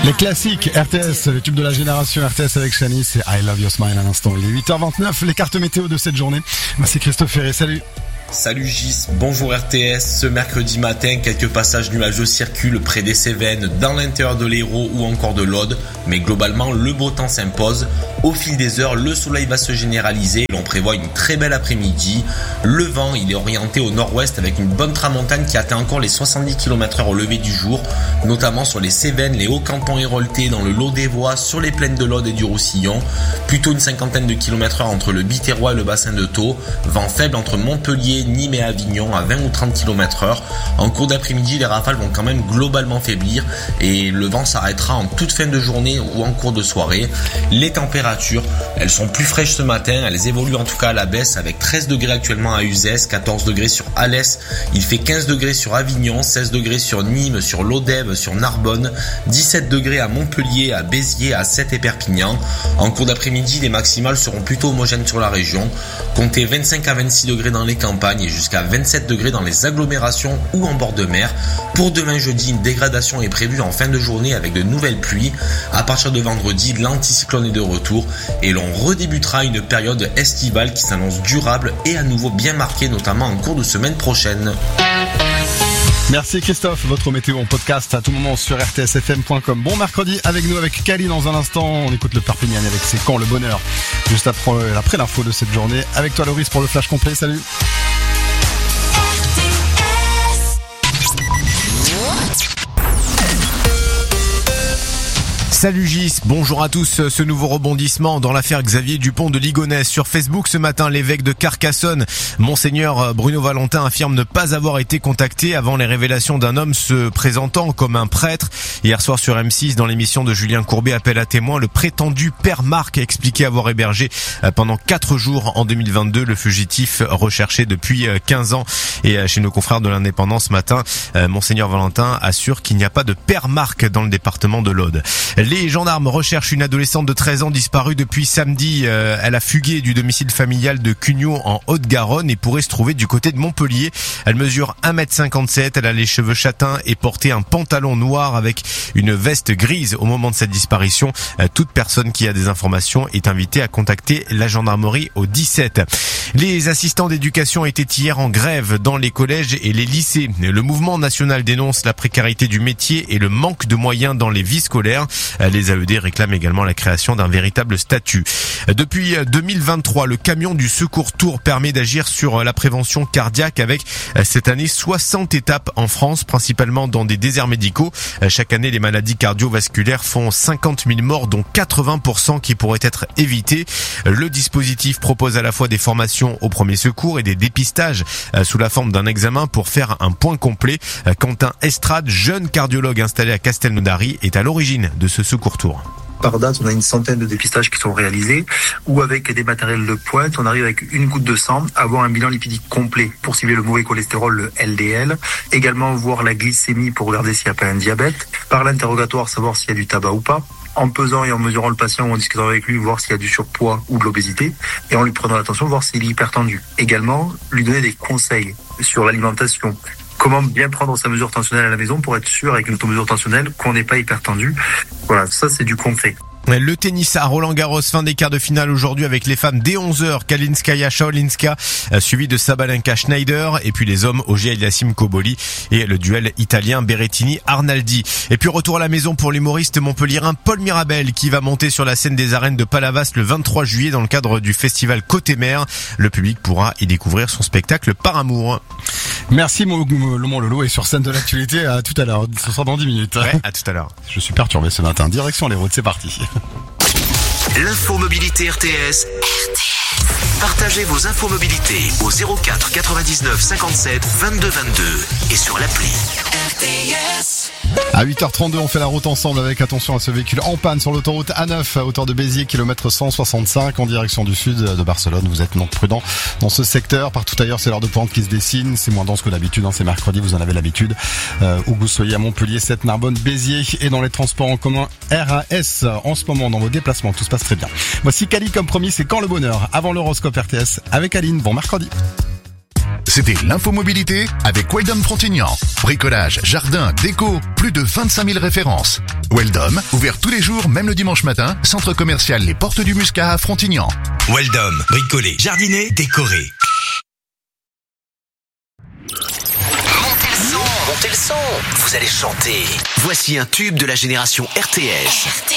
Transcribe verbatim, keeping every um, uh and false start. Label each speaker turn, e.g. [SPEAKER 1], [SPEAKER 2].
[SPEAKER 1] Les classiques R T S, le tube de la génération R T S avec Shani, c'est I Love Your Smile à l'instant. Il est huit heures vingt-neuf, les cartes météo de cette journée. Bah, c'est Christophe Ferré, salut.
[SPEAKER 2] Salut Gis, bonjour R T S. Ce mercredi matin, quelques passages nuageux circulent près des Cévennes, dans l'intérieur de l'Hérault ou encore de l'Aude. Mais globalement, le beau temps s'impose. Au fil des heures, le soleil va se généraliser. L'on prévoit une très belle après-midi. Le vent, il est orienté au nord-ouest avec une bonne tramontane qui atteint encore les soixante-dix kilomètres heure au lever du jour, notamment sur les Cévennes, les Hauts-Cantons héroltais, dans le Lot des Voies, sur les plaines de l'Aude et du Roussillon. Plutôt une cinquantaine de kilomètres heure entre le Biterrois et le bassin de Thau. Vent faible entre Montpellier, Nîmes et Avignon à vingt ou trente kilomètres heure. En cours d'après-midi, les rafales vont quand même globalement faiblir et le vent s'arrêtera en toute fin de journée ou en cours de soirée. Les températures, elles sont plus fraîches ce matin, elles évoluent en tout cas à la baisse avec treize degrés actuellement à Uzès, quatorze degrés sur Alès, il fait quinze degrés sur Avignon, seize degrés sur Nîmes, sur Lodève, sur Narbonne, dix-sept degrés à Montpellier, à Béziers, à Sète et Perpignan. En cours d'après-midi, les maximales seront plutôt homogènes sur la région. Comptez vingt-cinq à vingt-six degrés dans les campagnes et jusqu'à vingt-sept degrés dans les agglomérations ou en bord de mer. Pour demain jeudi, une dégradation est prévue en fin de journée avec de nouvelles pluies. À partir de vendredi, l'anticyclone est de retour et l'on redébutera une période estivale qui s'annonce durable et à nouveau bien marquée, notamment en cours de semaine prochaine.
[SPEAKER 1] Merci Christophe, votre météo en podcast à tout moment sur r t s f m point com. Bon mercredi avec nous, avec Kali dans un instant. On écoute le Perpignan avec C'est quand le bonheur. Juste après, après l'info de cette journée. Avec toi Loris pour le flash complet, salut.
[SPEAKER 3] Salut Gis, bonjour à tous. Ce nouveau rebondissement dans l'affaire Xavier Dupont de Ligonnès. Sur Facebook ce matin, l'évêque de Carcassonne, Monseigneur Bruno Valentin, affirme ne pas avoir été contacté avant les révélations d'un homme se présentant comme un prêtre. Hier soir sur M six, dans l'émission de Julien Courbet, appel à témoin, le prétendu père Marc a expliqué avoir hébergé pendant quatre jours en deux mille vingt-deux le fugitif recherché depuis quinze ans. Et chez nos confrères de l'Indépendant ce matin, Monseigneur Valentin assure qu'il n'y a pas de père Marc dans le département de l'Aude. Les gendarmes recherchent une adolescente de treize ans disparue depuis samedi. Euh, elle a fugué du domicile familial de Cugnot en Haute-Garonne et pourrait se trouver du côté de Montpellier. Elle mesure un mètre cinquante-sept, elle a les cheveux châtains et portait un pantalon noir avec une veste grise au moment de cette disparition. Euh, toute personne qui a des informations est invitée à contacter la gendarmerie au dix-sept. Les assistants d'éducation étaient hier en grève dans les collèges et les lycées. Le mouvement national dénonce la précarité du métier et le manque de moyens dans les vies scolaires. Les A E D réclament également la création d'un véritable statut. Depuis deux mille vingt-trois, le camion du Secours Tour permet d'agir sur la prévention cardiaque avec cette année soixante étapes en France, principalement dans des déserts médicaux. Chaque année, les maladies cardiovasculaires font cinquante mille morts, dont quatre-vingts pour cent qui pourraient être évitées. Le dispositif propose à la fois des formations au premier secours et des dépistages sous la forme d'un examen pour faire un point complet. Quentin Estrade, jeune cardiologue installé à Castelnaudary, est à l'origine de ce Secours Tour.
[SPEAKER 4] Par date, on a une centaine de dépistages qui sont réalisés, ou avec des matériels de pointe, on arrive avec une goutte de sang à avoir un bilan lipidique complet pour cibler le mauvais cholestérol, le L D L. Également voir la glycémie pour regarder s'il n'y a pas un diabète. Par l'interrogatoire, savoir s'il y a du tabac ou pas. En pesant et en mesurant le patient ou en discutant avec lui, voir s'il y a du surpoids ou de l'obésité. Et en lui prenant l'attention, voir s'il est hypertendu. Également, lui donner des conseils sur l'alimentation. Comment bien prendre sa mesure tensionnelle à la maison pour être sûr avec une automesure tensionnelle qu'on n'est pas hypertendu. Voilà, ça c'est du concret.
[SPEAKER 3] Le tennis à Roland-Garros, fin des quarts de finale aujourd'hui avec les femmes dès onze heures, Kalinskaya Shaolinska, suivi de Sabalenka Schneider, et puis les hommes Auger Aliassime Koboli et le duel italien Berrettini Arnaldi. Et puis retour à la maison pour l'humoriste montpelliérain Paul Mirabel qui va monter sur la scène des arènes de Palavas le vingt-trois juillet dans le cadre du festival Côté Mer. Le public pourra y découvrir son spectacle Par Amour.
[SPEAKER 1] Merci mon, mon Lolo, et sur scène de l'actualité à tout à l'heure, ce sera dans dix minutes.
[SPEAKER 3] Ouais, à tout à l'heure.
[SPEAKER 1] Je suis perturbé ce matin, direction les routes, c'est parti.
[SPEAKER 5] L'info mobilité R T S. R T S. Partagez vos infos mobilité au zéro quatre quatre-vingt-dix-neuf cinquante-sept vingt-deux vingt-deux et sur l'appli R T S.
[SPEAKER 1] À huit heures trente-deux, on fait la route ensemble avec attention à ce véhicule en panne sur l'autoroute A neuf à hauteur de Béziers, kilomètre cent soixante-cinq en direction du sud de Barcelone. Vous êtes donc prudent dans ce secteur. Partout ailleurs, c'est l'heure de pointe qui se dessine. C'est moins dense que d'habitude, hein. C'est mercredi, vous en avez l'habitude. Euh, où que vous soyez à Montpellier, Sète, Narbonne, Béziers et dans les transports en commun R A S en ce moment, dans vos déplacements, tout se passe très bien. Voici Kali comme promis, c'est quand le bonheur avant l'horoscope R T S avec Aline. Bon mercredi.
[SPEAKER 6] C'était l'infomobilité avec Weldom Frontignan. Bricolage, jardin, déco, plus de vingt-cinq mille références. Weldom, ouvert tous les jours, même le dimanche matin, centre commercial Les Portes du Muscat à Frontignan.
[SPEAKER 5] Weldom, bricoler, jardiner, décorer. Montez le son, montez le son, vous allez chanter. Voici un tube de la génération R T S.